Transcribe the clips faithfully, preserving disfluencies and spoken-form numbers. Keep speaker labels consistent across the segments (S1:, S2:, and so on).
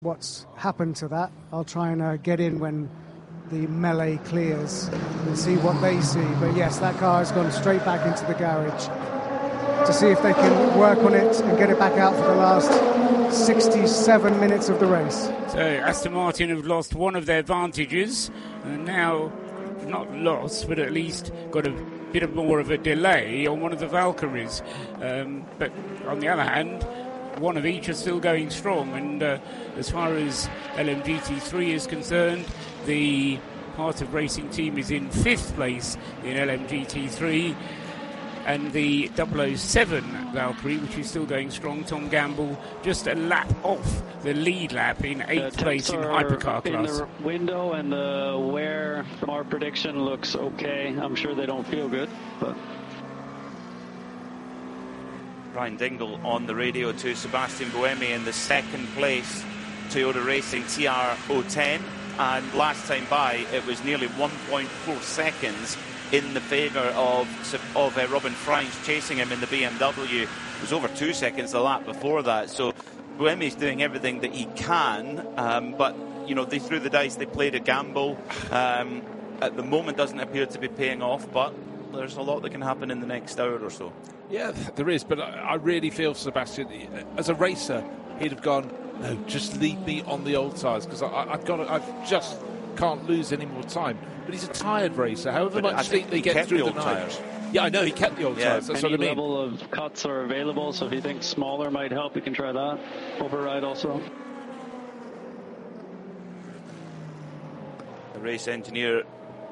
S1: what's happened to that. I'll try and uh, get in when the melee clears and see what they see. But yes, that car has gone straight back into the garage to see if they can work on it and get it back out for the last sixty-seven minutes of the race.
S2: So Aston Martin have lost one of their advantages and now not lost, but at least got a bit of more of a delay on one of the Valkyries. Um, but on the other hand, one of each are still going strong, and uh, as far as L M G T three is concerned, the Heart of Racing team is in fifth place in L M G T three, and the double oh seven Valkyrie, which is still going strong, Tom Gamble, just a lap off the lead lap in eighth place in hypercar
S3: in
S2: class.
S3: The window, and the wear from our prediction looks okay. I'm sure they don't feel good, but
S4: Ryan Dingle on the radio to Sebastian Buemi in the second place Toyota Racing T R zero ten, and last time by it was nearly one point four seconds in the favour of of uh, Robin Freins chasing him in the B M W. It was over two seconds the lap before that, so Buemi's doing everything that he can, um, but you know, they threw the dice, they played a gamble. Um, at the moment doesn't appear to be paying off, but there's a lot that can happen in the next hour or so.
S5: Yeah, there is, but I, I really feel Sebastian, as a racer, he'd have gone, no, just leave me on the old tyres, because I've got, to, I've just can't lose any more time. But he's a tired racer. However
S4: But
S5: much sleep they
S4: he
S5: get
S4: kept
S5: through
S4: the
S5: the,
S4: old
S5: night.
S4: tyres.
S5: Yeah, I know he kept the old
S4: Yeah,
S5: tyres. That's
S3: any
S5: what I mean.
S3: level of cuts are available, so if you think smaller might help, you can try that. Override also.
S4: The race engineer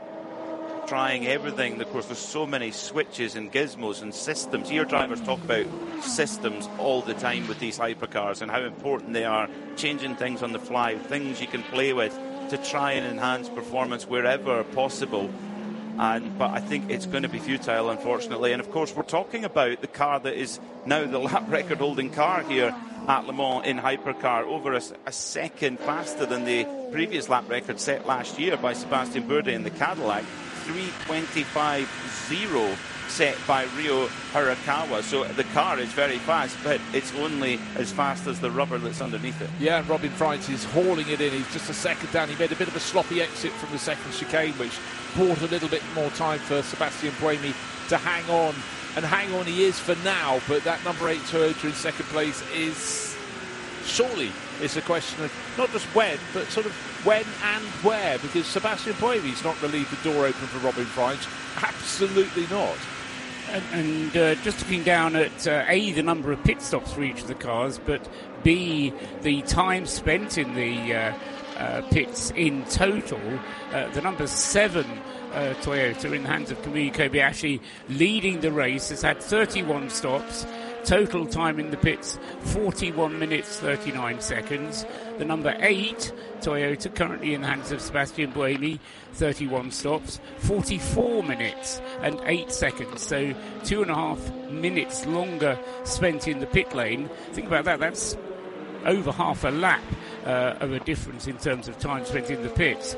S4: trying everything. Of course, there's so many switches and gizmos and systems. Your drivers talk about systems all the time with these hypercars and how important they are, changing things on the fly, things you can play with to try and enhance performance wherever possible. And but I think it's going to be futile, unfortunately. And of course, we're talking about the car that is now the lap record holding car here at Le Mans in hypercar, over a, a second faster than the previous lap record set last year by Sebastian Bourdais in the Cadillac. three twenty-five point oh set by Ryo Hirakawa. So the car is very fast, but it's only as fast as the rubber that's underneath it.
S5: Yeah, and Robin Freins is hauling it in. He's just a second down. He made a bit of a sloppy exit from the second chicane, which brought a little bit more time for Sebastian Buemi to hang on. And hang on he is for now, but that number eight Toyota in second place is surely it's a question of not just when, but sort of when and where, because Sebastian Buemi's not going to leave the door open for Robin Freins. Absolutely not.
S2: And, and uh, just looking down at uh, A, the number of pit stops for each of the cars, but B, the time spent in the uh, uh, pits in total. Uh, the number seven uh, Toyota in the hands of Kamui Kobayashi leading the race has had thirty-one stops. Total time in the pits, forty-one minutes, thirty-nine seconds. The number eight Toyota, currently in the hands of Sebastian Buemi, thirty-one stops, forty-four minutes and eight seconds. So two and a half minutes longer spent in the pit lane. Think about that, that's over half a lap uh, of a difference in terms of time spent in the pits.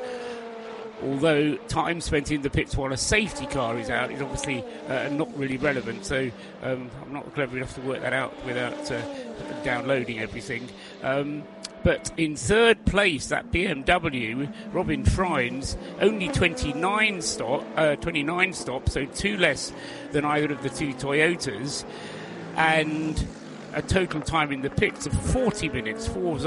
S2: Although time spent in the pits while a safety car is out is obviously uh, not really relevant, so um, I'm not clever enough to work that out without uh, downloading everything. Um, but in third place, that B M W, Robin Freins, only twenty-nine stop, uh, twenty-nine stops, so two less than either of the two Toyotas, and a total time in the pits of forty minutes, forty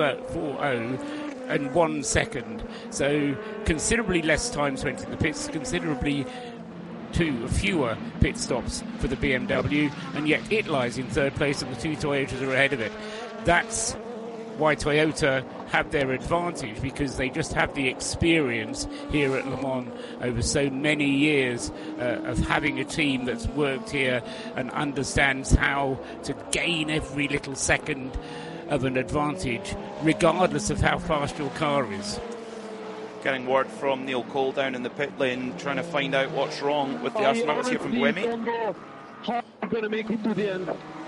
S2: and one second. So considerably less time spent in the pits, considerably two fewer pit stops for the B M W, and yet it lies in third place and the two Toyotas are ahead of it. That's why Toyota have their advantage, because they just have the experience here at Le Mans over so many years uh, of having a team that's worked here and understands how to gain every little second of an advantage, regardless of how fast your car is.
S4: Getting word from Neil Cole down in the pit lane, trying to find out what's wrong with the Aston Martin. Let's hear from Buemi.
S6: I'm going to make it to the end.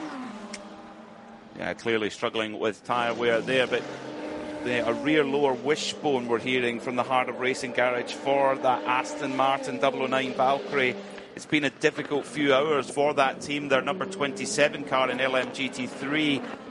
S4: Yeah, clearly struggling with tyre wear there, but the, a rear lower wishbone we're hearing from the Heart of Racing garage for that Aston Martin double oh nine Valkyrie. It's been a difficult few hours for that team. Their number twenty-seven car in L M G T three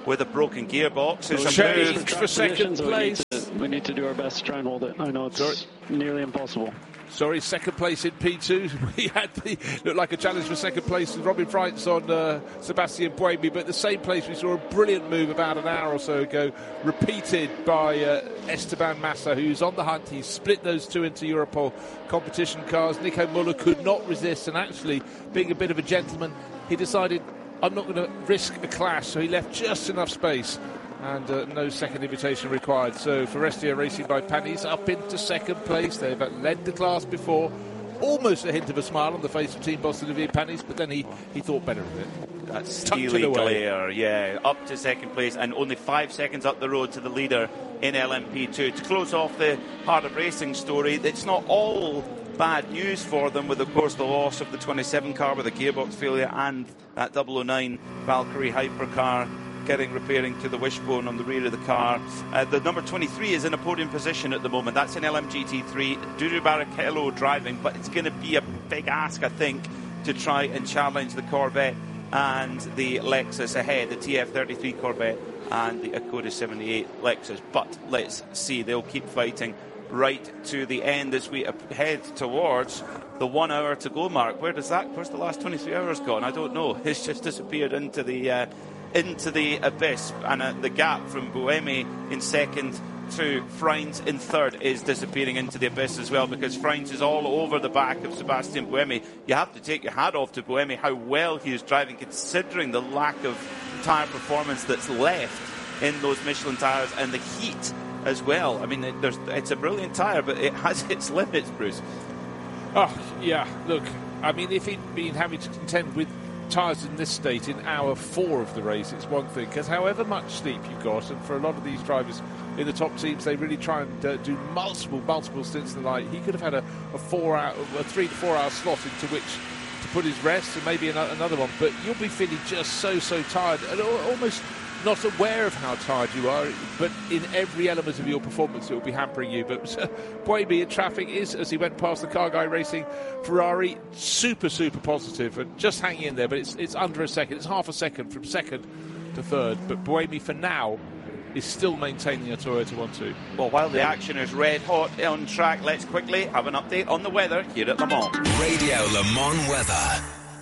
S4: with a broken gearbox.
S3: So
S4: There's
S5: a
S4: a
S5: move
S4: move
S5: for second
S3: so we
S5: place.
S3: need, to, we need to do our best to try and hold it. I know it's
S5: Sorry.
S3: nearly impossible.
S5: Sorry, second place in P two. We had the, looked like a challenge for second place with Robin Freitz on uh, Sebastian Buemi, but the same place we saw a brilliant move about an hour or so ago, repeated by uh, Esteban Massa, who's on the hunt. He's split those two into Europol competition cars. Nico Muller could not resist, and actually, being a bit of a gentleman, he decided, I'm not going to risk a clash, so he left just enough space. And uh, no second invitation required. So Forestier Racing by Panis up into second place. They've led the class before. Almost a hint of a smile on the face of Team Boss Olivier Panis, but then he, he thought better of it.
S4: That
S5: Tucked
S4: steely
S5: it away.
S4: glare, yeah, up to second place and only five seconds up the road to the leader in L M P two. To close off the Heart of Racing story, it's not all bad news for them with, of course, the loss of the twenty-seven car with a gearbox failure and that double oh nine Valkyrie hypercar getting repairing to the wishbone on the rear of the car. Uh, the number twenty-three is in a podium position at the moment. That's in L M G T three. Duru Barrichello driving, but it's going to be a big ask, I think, to try and challenge the Corvette and the Lexus ahead, the T F thirty-three Corvette and the Acura seventy-eight Lexus. But let's see, they'll keep fighting right to the end as we head towards the one hour to go mark. Where does that, where's the last twenty-three hours gone? I don't know. It's just disappeared into the uh, into the abyss, and uh, the gap from Buemi in second to Freins in third is disappearing into the abyss as well, because Freins is all over the back of Sebastian Buemi. You have to take your hat off to Buemi, how well he is driving considering the lack of tyre performance that's left in those Michelin tyres and the heat as well. I mean, it, there's, it's a brilliant tyre, but it has its limits, Bruce.
S5: Oh, yeah, look, I mean, if he'd been having to contend with tyres in this state in hour four of the race, it's one thing, because however much sleep you got, and for a lot of these drivers in the top teams, they really try and uh, do multiple, multiple stints in the night. He could have had a, a four hour, a three to four hour slot into which to put his rest, and maybe another one, but you'll be feeling just so, so tired, and almost not aware of how tired you are, but in every element of your performance it will be hampering you. But Buemi in traffic is, as he went past the car guy racing Ferrari, super, super positive and just hanging in there, but it's it's under a second, it's half a second from second to third, but Buemi for now is still maintaining a Toyota one two.
S4: Well, while the action is red hot on track, let's quickly have an update on the weather here at Le Mans.
S7: Radio Le Mans weather.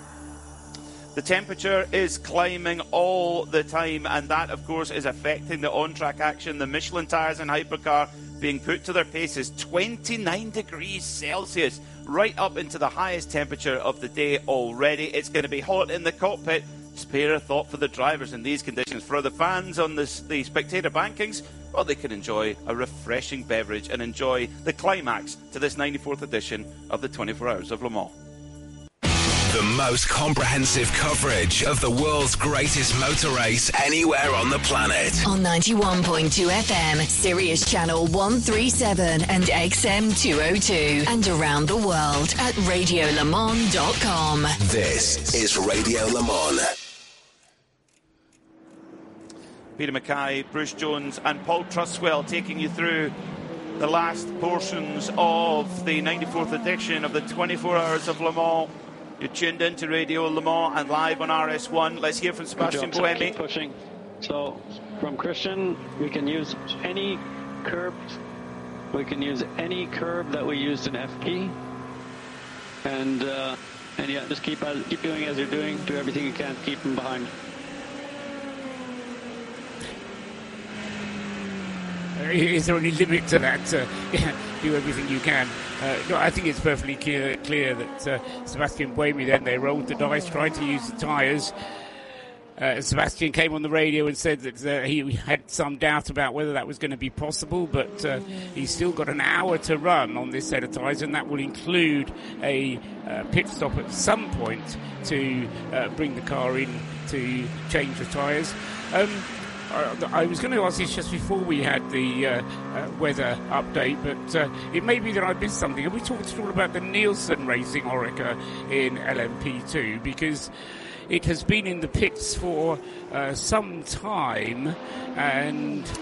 S4: The temperature is climbing all the time, and that, of course, is affecting the on-track action. The Michelin tyres and hypercar being put to their paces, twenty-nine degrees Celsius, right up into the highest temperature of the day already. It's going to be hot in the cockpit. Spare a thought for the drivers in these conditions. For the fans on this, the spectator bankings, well, they can enjoy a refreshing beverage and enjoy the climax to this ninety-fourth edition of the twenty-four Hours of Le Mans.
S7: The most comprehensive coverage of the world's greatest motor race anywhere on the planet.
S8: On ninety-one point two F M, Sirius Channel one thirty-seven and X M two oh two. And around the world at radio le mans dot com.
S7: This is Radio Le Mans.
S4: Peter Mackay, Bruce Jones and Paul Truswell taking you through the last portions of the ninety-fourth edition of the twenty-four Hours of Le Mans. You're tuned into Radio Le Mans and live on R S one. Let's hear from Sebastian Buemi.
S3: Keep pushing. So, from Christian, we can use any curb. We can use any curb that we used in F P. And, uh, and yeah, just keep, as, keep doing as you're doing. Do everything you can to keep them behind.
S2: Is there any limit to that? Uh, yeah, do everything you can. Uh, no, I think it's perfectly clear, clear that uh, Sebastian Buemi then, they rolled the dice, tried to use the tyres. Uh, Sebastian came on the radio and said that uh, he had some doubt about whether that was going to be possible, but uh, he's still got an hour to run on this set of tyres, and that will include a uh, pit stop at some point to uh, bring the car in to change the tyres. Um, I was going to ask this just before we had the uh, uh, weather update, but uh, it may be that I missed something. Have we talked at all about the Nielsen Racing Oreca in L M P two? Because it has been in the pits for uh, some time, and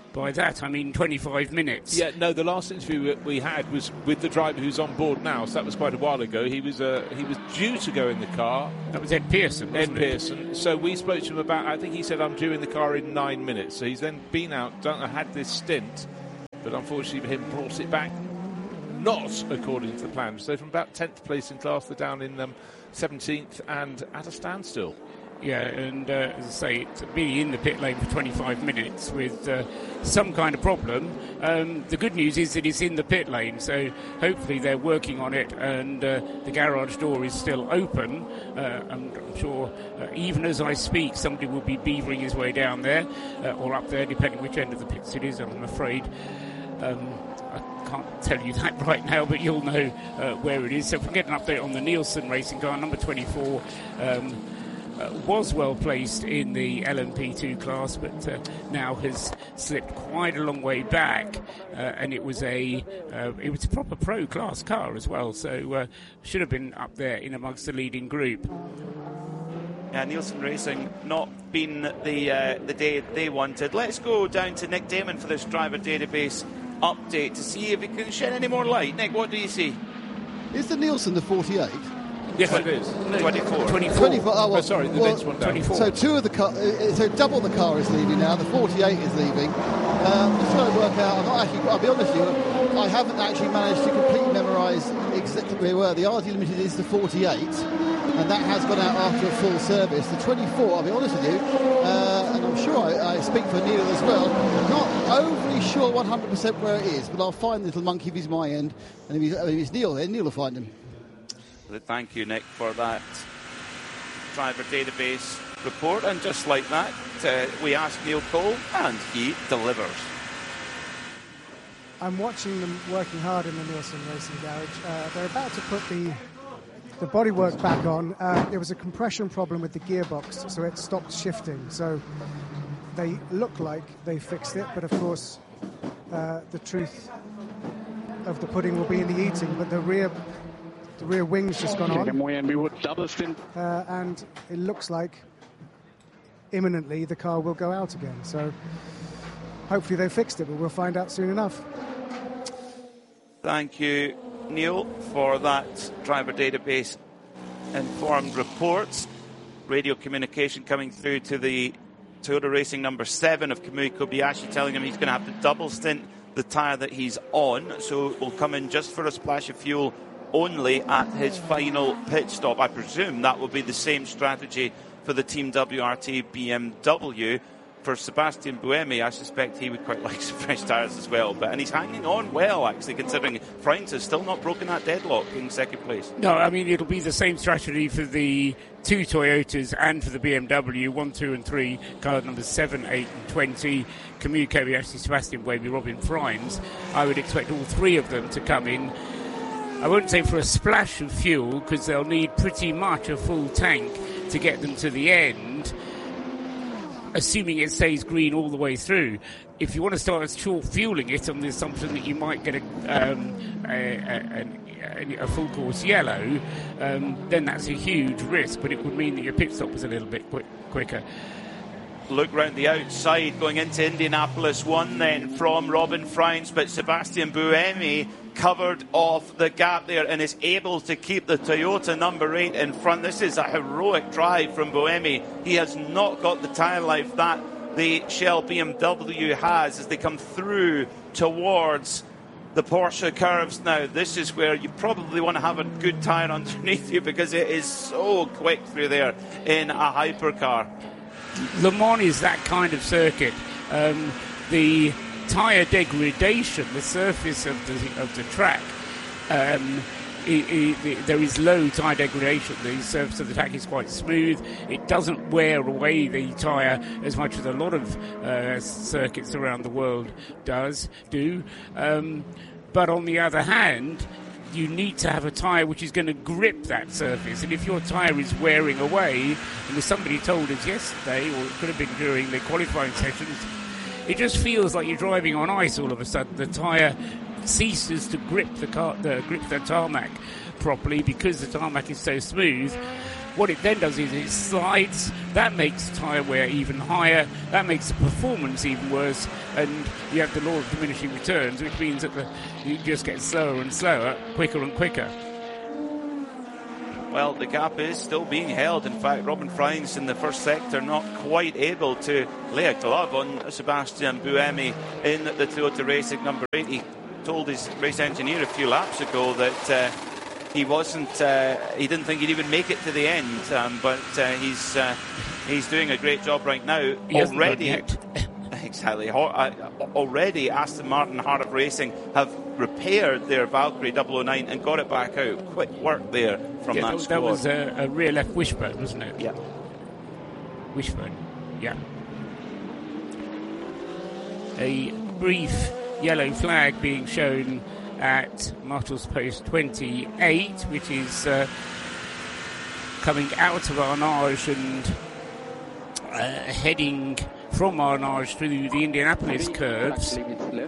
S2: by that, I mean twenty-five minutes.
S5: Yeah, no, the last interview we had was with the driver who's on board now, so that was quite a while ago. He was uh, he was due to go in the car.
S2: That was Ed Pearson,
S5: Ed
S2: wasn't it?
S5: Pearson. So we spoke to him about, I think he said, I'm due in the car in nine minutes. So he's then been out, done, had this stint, but unfortunately for him, brought it back not according to the plan. So from about tenth place in class, they're down in um, seventeenth and at a standstill.
S2: Yeah, and uh, as I say, to be in the pit lane for twenty-five minutes with uh, some kind of problem. Um, the good news is that it's in the pit lane, so hopefully they're working on it, and uh, the garage door is still open. Uh, I'm, I'm sure uh, even as I speak, somebody will be beavering his way down there, uh, or up there, depending which end of the pits it is, I'm afraid. Um, I can't tell you that right now, but you'll know uh, where it is. So if we can get an update on the Nielsen racing car, number twenty-four, um, Uh, was well placed in the L M P two class, but uh, now has slipped quite a long way back, uh, and it was a uh, it was a proper pro class car as well, so uh, should have been up there in amongst the leading group.
S4: Yeah, Nielsen Racing not been the uh, the day they wanted. Let's go down to Nick Damon for this driver database update to see if he can shed any more light. Nick, what do you see?
S9: Is the Nielsen the forty-eight?
S5: Yes, it is.
S4: twenty-four.
S2: twenty-four.
S9: twenty-four. Oh, well,
S5: oh, sorry, the
S9: well,
S5: next one down.
S2: twenty-four.
S9: So two of the car, uh, so double the car is leaving now. The forty-eight is leaving. Um, just trying to work out. I'm not actually. I'll be honest with you. I haven't actually managed to completely memorise exactly where the R D Limited is the forty-eight, and that has gone out after a full service. The twenty-four. I'll be honest with you, uh, and I'm sure I, I speak for Neil as well. Not overly sure one hundred percent where it is, but I'll find the little monkey if he's my end, and if he's, if he's Neil, then Neil will find him.
S4: Thank you, Nick, for that driver database report. And just like that, uh, we asked Neil Cole, and he delivers.
S1: I'm watching them working hard in the Nielsen Racing Garage. Uh, they're about to put the the bodywork back on. Uh, there was a compression problem with the gearbox, so it stopped shifting. So they look like they fixed it, but of course, uh, the truth of the pudding will be in the eating. But the rear The rear wing's just gone on, uh, and it looks like imminently the car will go out again. So hopefully they fixed it, but we'll find out soon enough.
S4: Thank you, Neil, for that driver database informed reports. Radio communication coming through to the Toyota Racing number seven of Kamui Kobayashi, telling him he's going to have to double stint the tyre that he's on, so it will come in just for a splash of fuel only at his final pit stop. I presume that will be the same strategy for the Team W R T B M W. For Sebastian Buemi, I suspect he would quite like some fresh tyres as well. But and he's hanging on well, actually, considering Freins has still not broken that deadlock in second place.
S2: No, I mean, it'll be the same strategy for the two Toyotas and for the B M W, one, two and three, car numbers seven, eight and twenty, Kamui Kobayashi, Sebastian Buemi, Robin Freins. I would expect all three of them to come in, I wouldn't say for a splash of fuel, because they'll need pretty much a full tank to get them to the end, assuming it stays green all the way through. If you want to start short fueling it on the assumption that you might get a, um, a, a, a, a full course yellow, um, then that's a huge risk, but it would mean that your pit stop was a little bit quick, quicker.
S4: Look round the outside, going into Indianapolis one then from Robin Freins, but Sebastian Buemi covered off the gap there and is able to keep the Toyota number eight in front. This is a heroic drive from Buemi. He has not got the tyre life that the Shell B M W has as they come through towards the Porsche curves now. This is where you probably want to have a good tyre underneath you, because it is so quick through there in a hypercar.
S2: Le Mans is that kind of circuit. Um, the tyre degradation, the surface of the of the track, um, it, it, there is low tyre degradation. The surface of the track is quite smooth. It doesn't wear away the tyre as much as a lot of uh, circuits around the world does do. Um, but on the other hand, you need to have a tyre which is going to grip that surface. And if your tyre is wearing away, and as somebody told us yesterday, or it could have been during the qualifying sessions, it just feels like you're driving on ice all of a sudden. The tyre ceases to grip the car, the grip the tarmac properly, because the tarmac is so smooth. what it then does is it slides. That makes tyre wear even higher. That makes the performance even worse. And you have the law of diminishing returns, which means that the, you just get slower and slower, quicker and quicker.
S4: Well, the gap is still being held. In fact, Robin Freins in the first sector not quite able to lay a glove on Sebastian Buemi in the Toyota Racing number eight. He told his race engineer a few laps ago that uh, he wasn't, uh, he didn't think he'd even make it to the end. Um, but uh, he's uh, he's doing a great job right now.
S2: He
S4: already. Exactly. Already, Aston Martin Heart of Racing have repaired their Valkyrie double oh nine and got it back out. Quick work there from
S2: yeah,
S4: that,
S2: that
S4: squad.
S2: That was a, a rear left wishbone, wasn't it?
S4: Yeah.
S2: Wishbone, yeah. A brief yellow flag being shown at Marshall's Post twenty-eight, which is uh, coming out of Arnage and uh, heading from Arnage through the Indianapolis curves.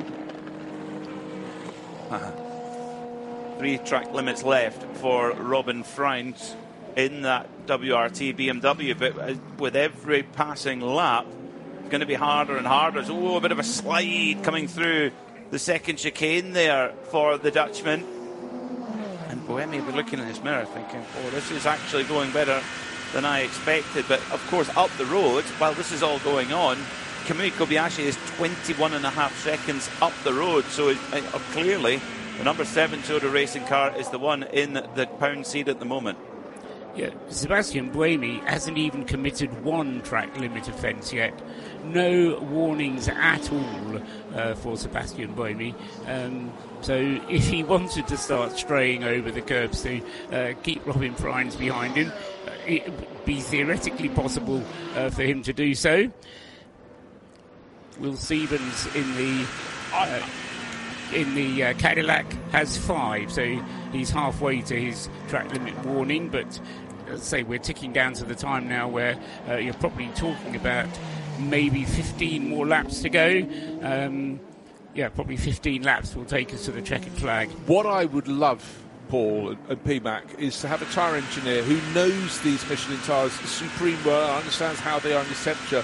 S4: Uh-huh. Three track limits left for Robin Freins in that W R T B M W, but with every passing lap, it's going to be harder and harder. So, oh, a bit of a slide coming through the second chicane there for the Dutchman. And Buemi will be looking in his mirror thinking, oh, this is actually going better than I expected. But of course, up the road, while this is all going on, Kamui Kobayashi is twenty-one and a half seconds up the road. So uh, clearly, the number seven Toyota Racing car is the one in the pound seat at the moment.
S2: Yeah, Sebastian Buemi hasn't even committed one track limit offence yet. No warnings at all uh, for Sebastian Buemi. Um, so if he wanted to start straying over the curbs to uh, keep Robin Freins behind him, uh, it would be theoretically possible uh, for him to do so. Will Stevens in the uh, in the uh, Cadillac has five, so he's halfway to his track limit warning. But let's say we're ticking down to the time now where uh, you're probably talking about maybe fifteen more laps to go. Um, yeah, probably fifteen laps will take us to the checkered flag.
S5: What I would love, Paul and P MAC, is to have a tyre engineer who knows these Michelin tyres supreme well, understands how they are in this temperature.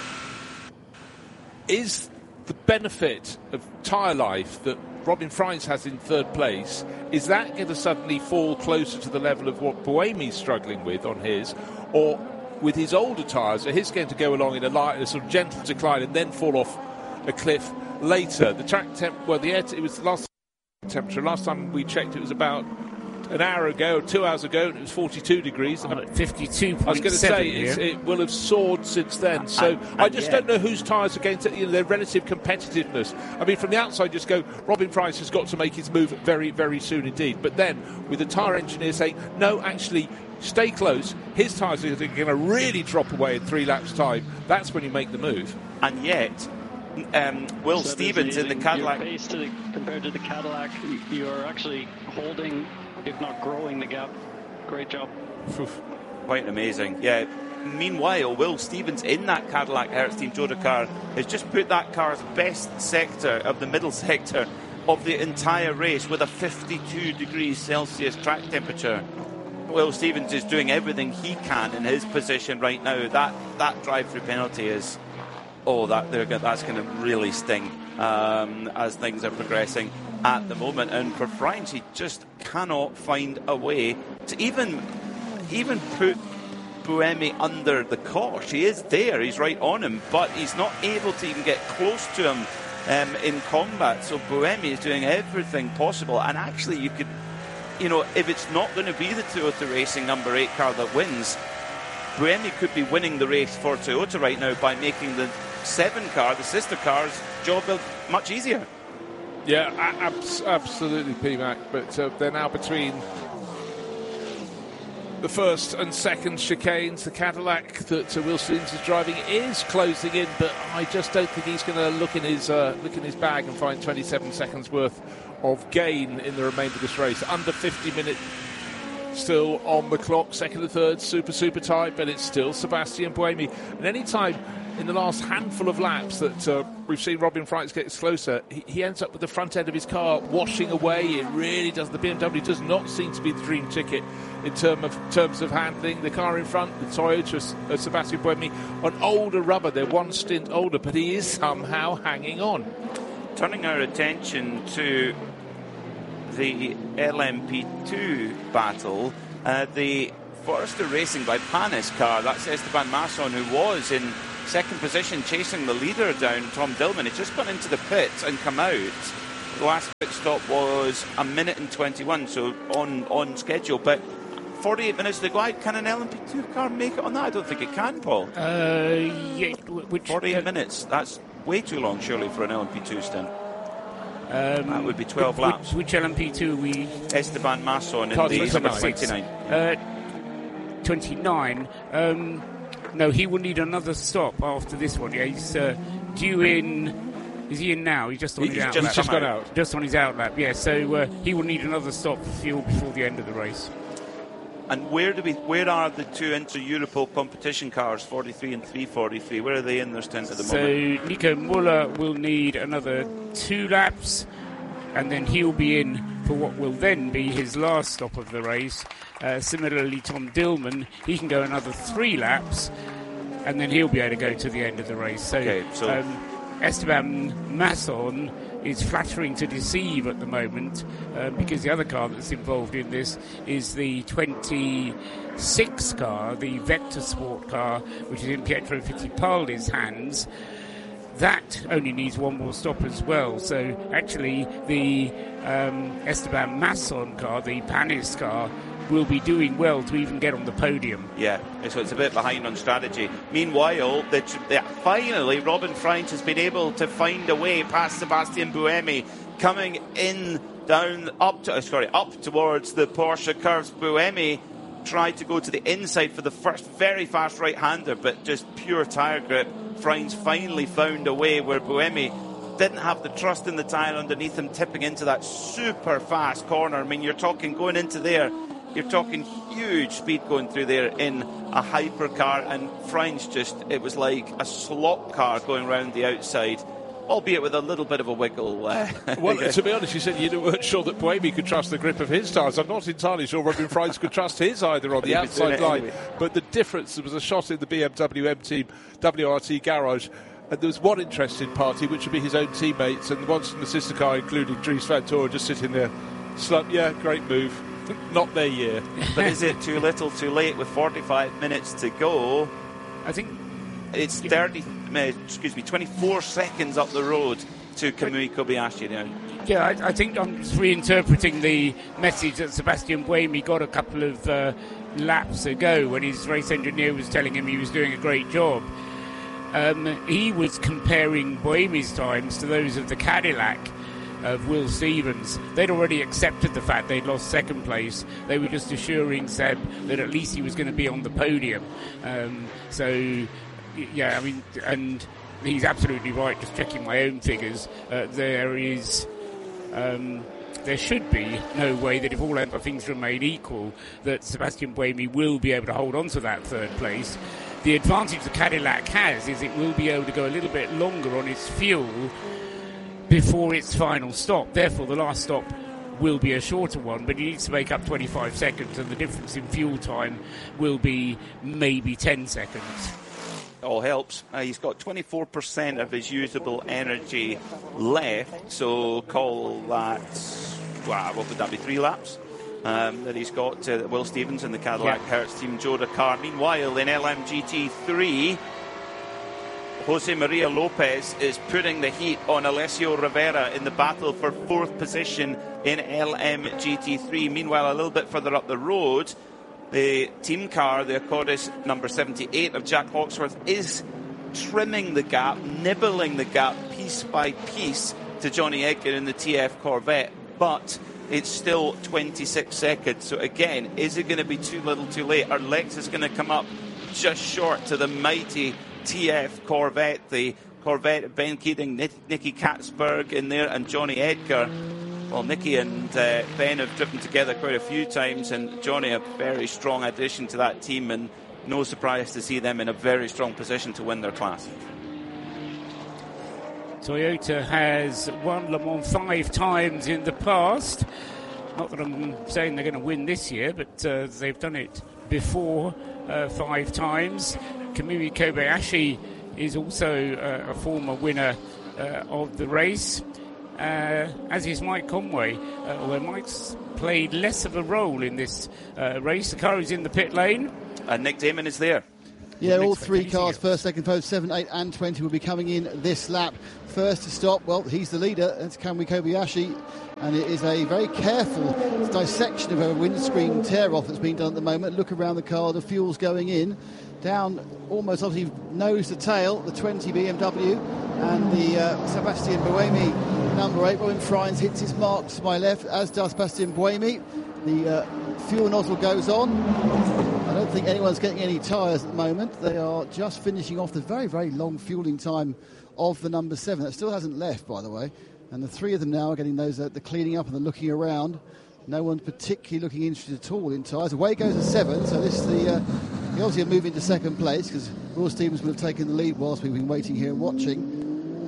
S5: Is the benefit of tyre life that Robin Freins has in third place, is that going to suddenly fall closer to the level of what Buemi's struggling with on his, or with his older tyres, are his going to go along in a, light, a sort of gentle decline and then fall off a cliff later? The track temp, well, the air t- it was the last temperature. Last time we checked, it was about an hour ago, or two hours ago, and it was forty-two degrees.
S2: I'm at fifty-two point seven.
S5: I was going to say it's, it will have soared since then. So and, and I just yeah. don't know whose tyres are going to, you know, their relative competitiveness. I mean, from the outside, just go, Robin Freins has got to make his move very, very soon indeed. But then, with the tyre engineer saying, no, actually, stay close, his tyres are going to really drop away in three laps' time, that's when you make the move.
S4: And yet, um, Will
S3: so
S4: Stevens in the Cadillac.
S3: Your pace to the, compared to the Cadillac, you're actually holding, if not growing, the gap. Great job.
S4: Quite amazing. Yeah. Meanwhile, Will Stevens in that Cadillac Hertz Team Toyota car has just put that car's best sector of the middle sector of the entire race with a fifty-two degrees Celsius track temperature. Will Stevens is doing everything he can in his position right now. That that drive-through penalty is, oh, that they're, that's going to really sting um, as things are progressing at the moment. And for Freins, he just cannot find a way to even even put Buemi under the cosh. He is there, he's right on him, but he's not able to even get close to him um, in combat. So Buemi is doing everything possible. And actually, you could, you know, if it's not going to be the Toyota Racing number eight car that wins, Buemi could be winning the race for Toyota right now by making the seven car, the sister car's job much easier.
S5: Yeah, abs- absolutely, P MAC. But uh, they're now between the first and second chicanes. The Cadillac that uh, Will Stevens is driving is closing in, but I just don't think he's going to look in his uh, look in his bag and find twenty-seven seconds worth of gain in the remainder of this race. Under fifty minutes still on the clock. Second and third, super, super tight, but it's still Sebastian Buemi. And any time in the last handful of laps that uh, we've seen Robin Freins get closer, he, he ends up with the front end of his car washing away. It really does. The B M W does not seem to be the dream ticket in term of, terms of handling. The car in front, the Toyota, uh, Sebastian Buemi, on older rubber. They're one stint older, but he is somehow hanging on.
S4: Turning our attention to the L M P two battle, uh, the Forester Racing by Panis car, that's Esteban Masson, who was in second position chasing the leader down, Tom Dillman. He's just gone into the pits and come out. The last pit stop was a minute and twenty-one, so on, on schedule, but forty-eight minutes to go. Can an L M P two car make it on that? I don't think it can, Paul.
S2: Uh, yeah, which,
S4: forty-eight
S2: uh,
S4: minutes, that's way too long, surely, for an L M P two stint.
S2: Um,
S4: that would be twelve
S2: which,
S4: laps.
S2: Which L M P two we...
S4: Esteban Masson in
S2: Cardi
S4: the number
S2: twenty-nine.
S4: twenty-nine.
S2: Uh, twenty-nine. Um, no, he will need another stop after this one. Yeah, he's uh, due in... Is he in now? He's just on
S5: He's
S2: his
S5: just,
S2: out lap.
S5: just gone out.
S2: Just on his out lap, yeah. So uh, he will need another stop for fuel before the end of the race.
S4: And where do we? Where are the two Inter-Europol competition cars, forty-three and three forty-three? Where are they in their stint at the
S2: so
S4: moment?
S2: So Nico Muller will need another two laps, and then he'll be in for what will then be his last stop of the race. Uh, similarly, Tom Dillman, he can go another three laps, and then he'll be able to go to the end of the race. So,
S4: okay, so
S2: um, Esteban Masson is flattering to deceive at the moment uh, because the other car that's involved in this is the twenty-six car, the Vector Sport car, which is in Pietro Fittipaldi's hands. That only needs one more stop as well. So actually the um, Esteban Masson car, the Panis car, will be doing well to even get on the podium.
S4: Yeah, so it's a bit behind on strategy. Meanwhile, the, the, finally, Robin Freins has been able to find a way past Sebastian Buemi, coming in, down, up to, sorry, up towards the Porsche curves. Buemi tried to go to the inside for the first very fast right-hander, but just pure tyre grip. Freins finally found a way where Buemi didn't have the trust in the tyre underneath him, tipping into that super fast corner. I mean, you're talking going into there, you're talking huge speed going through there in a hypercar, and Freins just, it was like a slop car going around the outside, albeit with a little bit of a wiggle. Uh,
S5: well,
S4: yeah.
S5: To be honest, you said you weren't sure that Buemi could trust the grip of his tyres. I'm not entirely sure Robin Freins could trust his either on the outside line. Anyway. But the difference, there was a shot in the B M W M Team W R T garage, and there was one interested party, which would be his own teammates, and the ones from the sister car, including Dries Vanthoor, just sitting there. Slump, yeah, great move. Not their year.
S4: But is it too little too late with forty-five minutes to go?
S2: I think
S4: it's thirty, excuse me, twenty-four seconds up the road to Kamui Kobayashi now.
S2: Yeah, I, I think I'm just reinterpreting the message that Sebastian Buemi got a couple of uh, laps ago when his race engineer was telling him he was doing a great job. Um, he was comparing Buemi's times to those of the Cadillac of Will Stevens. They'd already accepted the fact they'd lost second place. They were just assuring Seb that at least he was going to be on the podium. Um, so, yeah, I mean, and he's absolutely right. Just checking my own figures, uh, there is, um, there should be no way that if all other things remain equal, that Sebastian Buemi will be able to hold on to that third place. The advantage the Cadillac has is it will be able to go a little bit longer on its fuel before its final stop. Therefore, the last stop will be a shorter one, but he needs to make up twenty-five seconds, and the difference in fuel time will be maybe ten seconds.
S4: All helps. Uh, he's got twenty-four percent of his usable energy left, so call that, wow, what would that be, three laps? Um, that he's got uh, Will Stevens in the Cadillac yeah. Hertz Team Joda car. Meanwhile, in L M G T three, Jose Maria Lopez is putting the heat on Alessio Rivera in the battle for fourth position in L M G T three. Meanwhile, a little bit further up the road, the team car, the Accordis number seventy-eight of Jack Hawksworth, is trimming the gap, nibbling the gap piece by piece to Johnny Edgar in the T F Corvette, but it's still twenty-six seconds. So again, is it going to be too little too late? Are Lexus going to come up just short to the mighty T F Corvette, the Corvette of Ben Keating, Nicky Katzberg in there, and Johnny Edgar? Well, Nicky and uh, Ben have driven together quite a few times, and Johnny, a very strong addition to that team, and no surprise to see them in a very strong position to win their class.
S2: Toyota has won Le Mans five times in the past. Not that I'm saying they're going to win this year, but uh, they've done it before uh, five times. Kamui Kobayashi is also uh, a former winner uh, of the race, uh, as is Mike Conway, uh, although Mike's played less of a role in this uh, race. The car is in the pit lane.
S4: And Nick Damon is there.
S9: Yeah, all three cars, first, second, third, seven, eight and twenty will be coming in this lap. First to stop, well, he's the leader, that's Kamui Kobayashi, and it is a very careful dissection of a windscreen tear-off that's being done at the moment. Look around the car, the fuel's going in, down almost obviously nose to tail, the twenty B M W, and the uh, Sebastian Buemi number eight. Robin Frijns hits his mark to my left, as does Sebastian Buemi. The uh, fuel nozzle goes on. I don't think anyone's getting any tyres at the moment. They are just finishing off the very, very long fueling time of the number seven. That still hasn't left, by the way. And the three of them now are getting those, uh, the cleaning up and the looking around. No one particularly looking interested at all in tyres. Away goes the seven, so this is the... Uh, he obviously moving to second place because Will Stevens would have taken the lead whilst we've been waiting here and watching.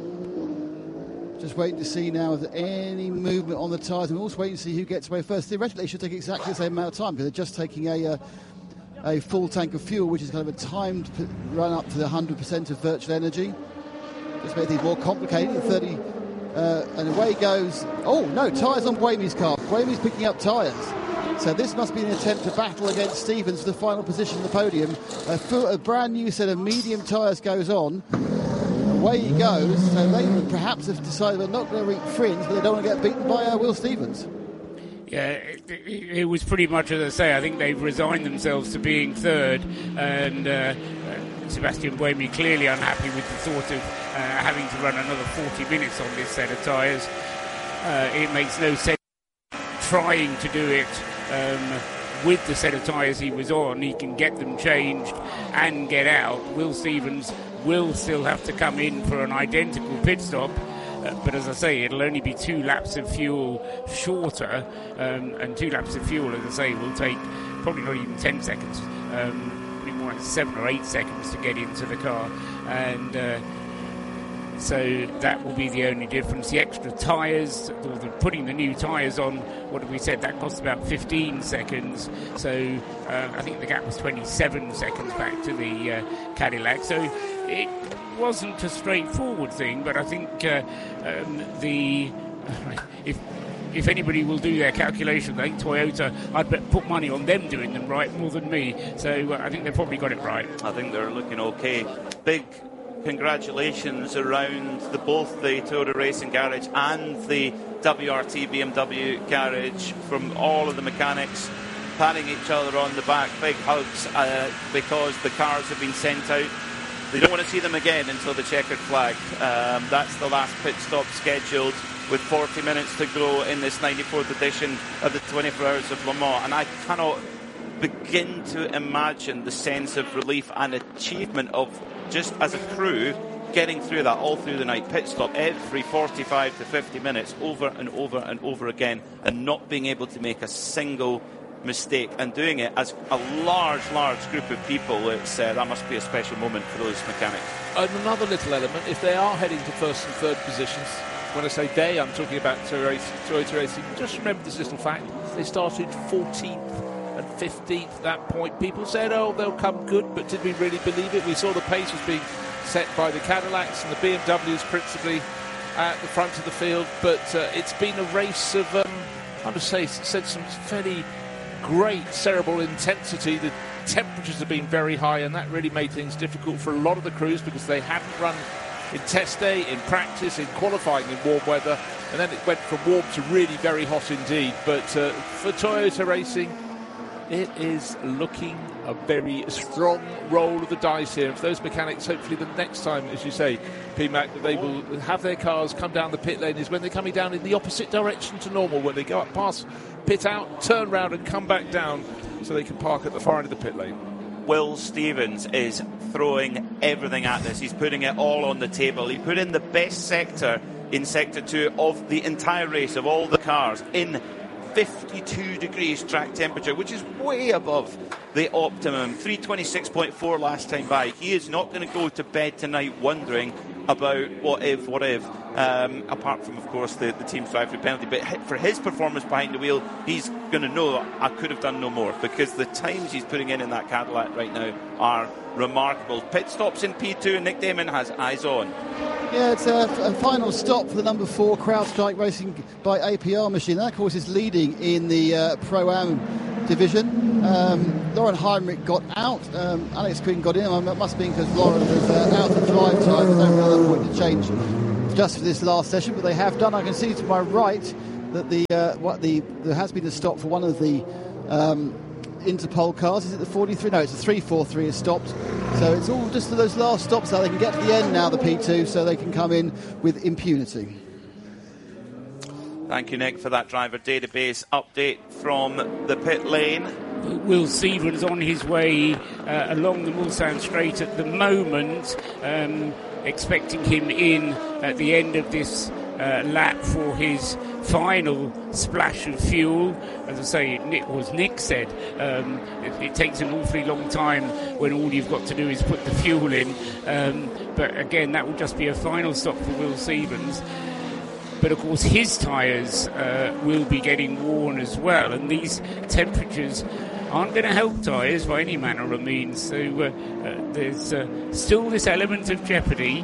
S9: Just waiting to see now if there's any movement on the tyres, and we're also waiting to see who gets away first. Theoretically, they should take exactly the same amount of time because they're just taking a uh, a full tank of fuel, which is kind of a timed run up to the one hundred percent of virtual energy. Just make things more complicated. thirty, uh, and away goes. Oh no, tyres on Buemi's car. Buemi's picking up tyres. So this must be an attempt to battle against Stevens for the final position on the podium. A, full, a brand new set of medium tyres goes on. Away he goes. So they perhaps have decided they're not going to reach Frijns, but they don't want to get beaten by uh, Will Stevens.
S2: Yeah, it, it, it was pretty much as I say. I think they've resigned themselves to being third, and uh, Sebastian Buemi clearly unhappy with the thought of uh, having to run another forty minutes on this set of tyres. Uh, it makes no sense trying to do it um, with the set of tyres he was on. He can get them changed and get out. Will Stevens will still have to come in for an identical pit stop. Uh, but as I say, it'll only be two laps of fuel shorter, um, and two laps of fuel, as I say, will take probably not even ten seconds, um, maybe more like seven or eight seconds to get into the car, and uh, so that will be the only difference. The extra tyres, or the putting the new tyres on, what have we said, that cost about fifteen seconds, so uh, I think the gap was twenty-seven seconds back to the uh, Cadillac, so it wasn't a straightforward thing, but I think uh, um, the if if anybody will do their calculations, I think Toyota, I'd bet put money on them doing them right more than me. So uh, I think they've probably got it right.
S4: I think they're looking okay. Big congratulations around the both the Toyota Racing Garage and the W R T B M W Garage from all of the mechanics, patting each other on the back, big hugs uh, because the cars have been sent out. They don't want to see them again until the checkered flag. Um, that's the last pit stop scheduled with forty minutes to go in this ninety-fourth edition of the twenty-four Hours of Le Mans. And I cannot begin to imagine the sense of relief and achievement of just as a crew getting through that all through the night. Pit stop every forty-five to fifty minutes over and over and over again, and not being able to make a single mistake, and doing it as a large, large group of people. It's uh, that must be a special moment for those mechanics.
S5: And another little element, if they are heading to first and third positions, when I say they, I'm talking about Toyota Racing, just remember this little fact: they started fourteenth and fifteenth at that point. People said, oh, they'll come good, but did we really believe it? We saw the pace was being set by the Cadillacs and the B M Ws principally at the front of the field, but uh, it's been a race of, um, I would say, said some fairly great cerebral intensity. The temperatures have been very high, and that really made things difficult for a lot of the crews because they hadn't run in test day, in practice, in qualifying in warm weather, and then it went from warm to really very hot indeed. But uh, for Toyota Racing, it is looking a very strong roll of the dice here. And for those mechanics, hopefully the next time, as you say, P MAC, that they will have their cars come down the pit lane is when they're coming down in the opposite direction to normal, when they go up past pit out, turn round and come back down so they can park at the far end of the pit lane.
S4: Will Stevens is throwing everything at this. He's putting it all on the table. He put in the best sector in sector two of the entire race, of all the cars, in fifty-two degrees track temperature, which is way above the optimum. three twenty-six point four last time by. He is not going to go to bed tonight wondering about what if, what if, um, apart from, of course, the, the team's drive-through penalty. But for his performance behind the wheel, he's going to know I could have done no more, because the times he's putting in in that Cadillac right now are remarkable. Pit stops in P two, and Nick Damon has eyes on.
S9: Yeah, it's a, a final stop for the number four CrowdStrike Racing by A P R machine. That, of course, is leading in the uh, Pro-Am division. Um, Lauren Heinrich got out. Um, Alex Quinn got in. It must be because Lauren was uh, out of drive time. I don't know that point to change just for this last session, but they have done. I can see to my right that the uh, what the there has been a stop for one of the um, Interpol cars. Is it the forty-three? No, it's the three forty-three has stopped. So it's all just those last stops now. They can get to the end now, the P two, so they can come in with impunity.
S4: Thank you, Nick, for that driver database update from the pit lane.
S2: Will Stevens on his way uh, along the Mulsanne Straight at the moment, um, expecting him in at the end of this uh, lap for his final splash of fuel. As I say, Nick was Nick said, um, it, it takes an awfully long time when all you've got to do is put the fuel in. Um, but again, that will just be a final stop for Will Stevens. But of course his tyres uh, will be getting worn as well, and these temperatures aren't going to help tyres by any manner of means. So uh, uh, there's uh, still this element of jeopardy.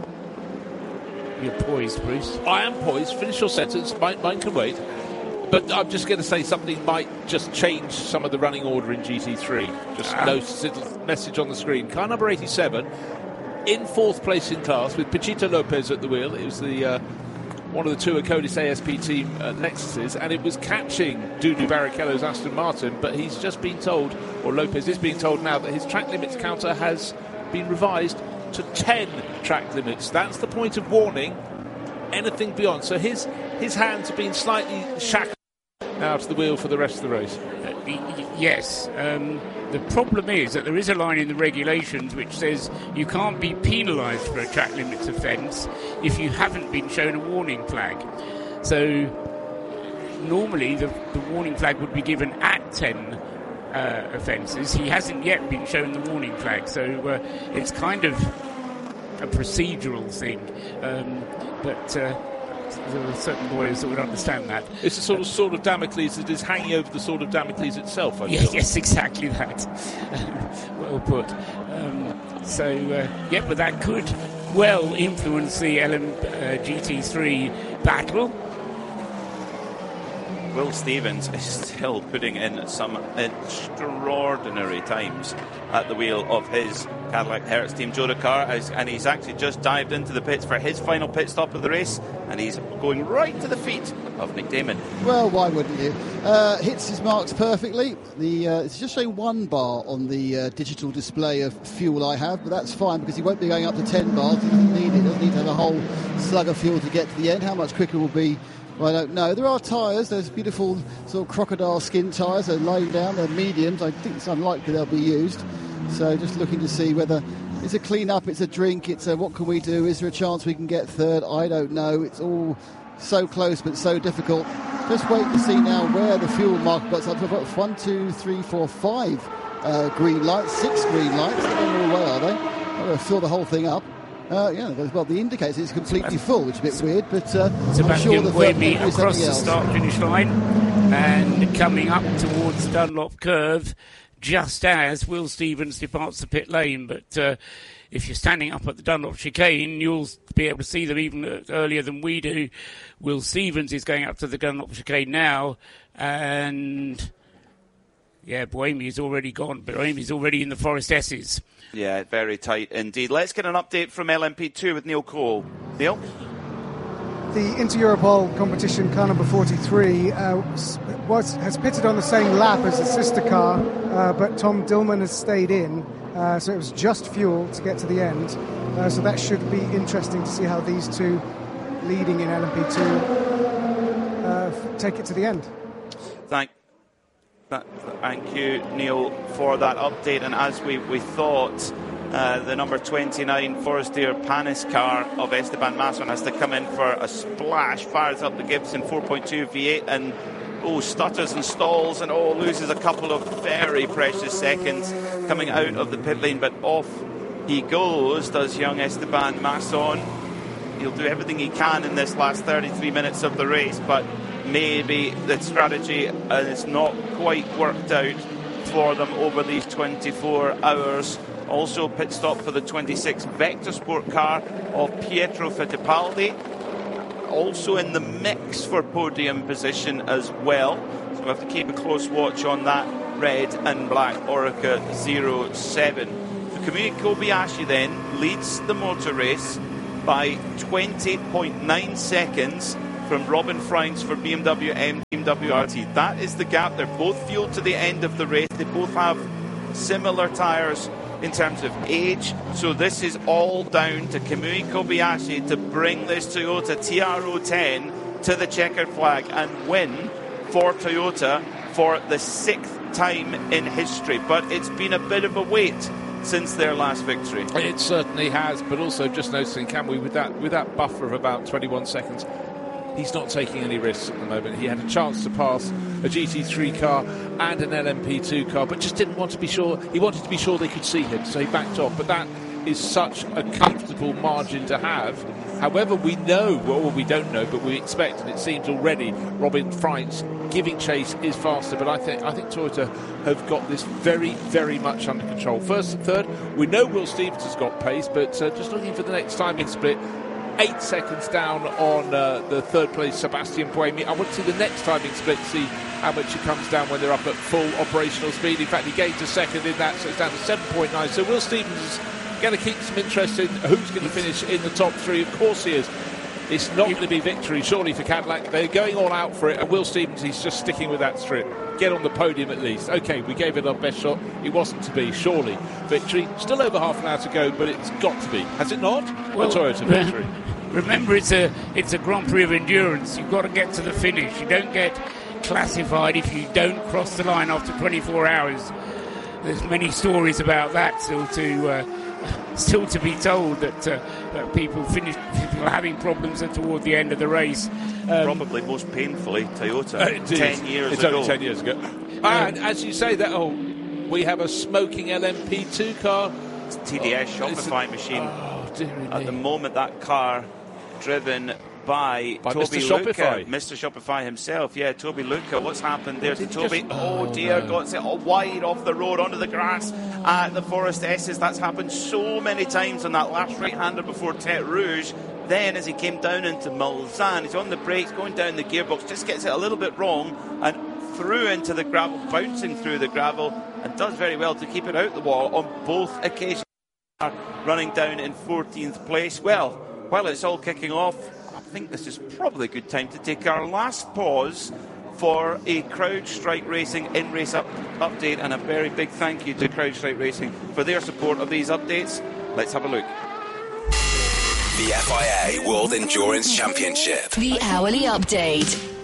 S2: You're poised, Bruce.
S5: I am poised. Finish your sentence. Mine, mine can wait. But I'm just going to say something might just change some of the running order in G T three. Just ah. no message on the screen. Car number eighty-seven in fourth place in class with Pachito Lopez at the wheel. It was the uh, one of the two Acodis A S P team uh, Lexuses, and it was catching Dudu Barrichello's Aston Martin, but he's just been told, or Lopez is being told now, that his track limits counter has been revised to ten track limits. That's the point of warning. Anything beyond. So his his hands have been slightly shackled now to the wheel for the rest of the race.
S2: Uh, y- yes. Um, the problem is that there is a line in the regulations which says you can't be penalised for a track limits offence if you haven't been shown a warning flag. So normally the, the warning flag would be given at ten uh, offences. He hasn't yet been shown the warning flag, so uh, it's kind of a procedural thing. Um, but uh, there are certain lawyers that would understand that.
S5: It's a sort of sword of Damocles that is hanging over the sword of Damocles itself, I
S2: yeah,
S5: feel.
S2: Yes, exactly that. Well put. Um, so, uh, yeah, but that could well influence the L M G T three battle.
S4: Will Stevens is still putting in some extraordinary times at the wheel of his Cadillac Hertz Team Jota car, and he's actually just dived into the pits for his final pit stop of the race, and he's going right to the feet of Nick Damon.
S9: Well, why wouldn't you? Uh, hits his marks perfectly. The uh, it's just showing one bar on the uh, digital display of fuel I have, but that's fine because he won't be going up to ten bars. He doesn't need it. He doesn't need to have a whole slug of fuel to get to the end. How much quicker will be? Well, I don't know. There are tyres. There's beautiful sort of crocodile skin tyres. They're laying down. They're mediums. I think it's unlikely they'll be used. So just looking to see whether it's a clean-up, it's a drink, it's a what can we do? Is there a chance we can get third? I don't know. It's all so close but so difficult. Just wait to see now where the fuel mark puts up. I've got one, two, three, four, five uh, green lights, six green lights. They're going all the way, are they? I'm going to fill the whole thing up. Uh, yeah, well, the indicator is completely full, which is a bit weird, but uh, I'm sure the
S2: Buemi across the start-finish line and coming up towards the Dunlop curve just as Will Stevens departs the pit lane. But uh, if you're standing up at the Dunlop chicane, you'll be able to see them even earlier than we do. Will Stevens is going up to the Dunlop chicane now, and yeah, Buemi is already gone. Buemi is already in the Forest S's.
S4: Yeah, very tight indeed. Let's get an update from L M P two with Neil Cole. Neil?
S1: The Inter-Europol competition car number forty-three uh, was, has pitted on the same lap as the sister car, uh, but Tom Dillman has stayed in, uh, so it was just fuel to get to the end. Uh, so that should be interesting to see how these two leading in L M P two uh, take it to the end.
S4: Thank That, thank you, Neil, for that update. And as we, we thought, uh, the number twenty-nine Forestier Panis car of Esteban Masson has to come in for a splash, fires up the Gibson four point two V eight, and oh, stutters and stalls, and oh, loses a couple of very precious seconds coming out of the pit lane, but off he goes, does young Esteban Masson. He'll do everything he can in this last thirty-three minutes of the race, but maybe the strategy is not quite worked out for them over these twenty-four hours. Also pit stop for the twenty-six Vector Sport car of Pietro Fittipaldi, also in the mix for podium position as well, so we have to keep a close watch on that red and black Oreca zero seven. Takumi Kobayashi then leads the motor race by twenty point nine seconds from Robin Freins for B M W M Team W R T. That is the gap. They're both fueled to the end of the race. They both have similar tyres in terms of age, so this is all down to Kamui Kobayashi to bring this Toyota T R O ten to the checkered flag and win for Toyota for the sixth time in history. But it's been a bit of a wait since their last victory.
S5: It certainly has, but also just noticing, can we, with that with that buffer of about twenty-one seconds, he's not taking any risks at the moment. He had a chance to pass a G T three car and an L M P two car, but just didn't want to be sure. He wanted to be sure they could see him, so he backed off. But that is such a comfortable margin to have. However, we know, well, we don't know, but we expect, and it seems already, Robin Freins giving chase is faster. But I think I think Toyota have got this very, very much under control. First and third, we know Will Stevens has got pace, but uh, just looking for the next timing split. Eight seconds down on uh, the third place Sebastian Buemi. I want to see the next timing split, see how much it comes down when they're up at full operational speed. In fact, he gained a second in that, so it's down to seven point nine. So Will Stevens is going to keep some interest in who's going to finish in the top three. Of course he is. It's not going to be victory, surely, for Cadillac. They're going all out for it, and Will Stevens, he's just sticking with that strip. Get on the podium at least. OK, we gave it our best shot. It wasn't to be, surely. Victory. Still over half an hour to go, but it's got to be. Has it not? Well, a Toyota victory.
S2: Remember, it's a it's a Grand Prix of endurance. You've got to get to the finish. You don't get classified if you don't cross the line after twenty-four hours. There's many stories about that still to uh, still to be told, that, uh, that people finish people having problems toward the end of the race. Um,
S4: Probably most painfully Toyota
S5: uh,
S4: ten years
S5: it's
S4: ago.
S5: Only ten years ago. And as you say that, oh, we have a smoking L M P two car.
S4: It's T D S
S5: oh,
S4: Shopify
S5: a,
S4: machine.
S5: Oh,
S4: At the moment, that car driven by,
S5: by
S4: Toby
S5: Mister
S4: Luca,
S5: Shopify.
S4: Mister Shopify himself. Yeah, Toby Luca. What's happened there to Toby?
S5: Just,
S4: oh,
S5: oh
S4: dear,
S5: no.
S4: got it all wide off the road onto the grass at the Forest S's. That's happened so many times on that last right-hander before Tete Rouge. Then, as he came down into Mulsanne, he's on the brakes, going down the gearbox, just gets it a little bit wrong and through into the gravel, bouncing through the gravel, and does very well to keep it out the wall on both occasions. Running down in fourteenth place. Well, while it's all kicking off, I think this is probably a good time to take our last pause for a CrowdStrike Racing in-race up- update, and a very big thank you to CrowdStrike Racing for their support of these updates. Let's have a look.
S7: The F I A World Endurance Championship.
S8: The hourly update.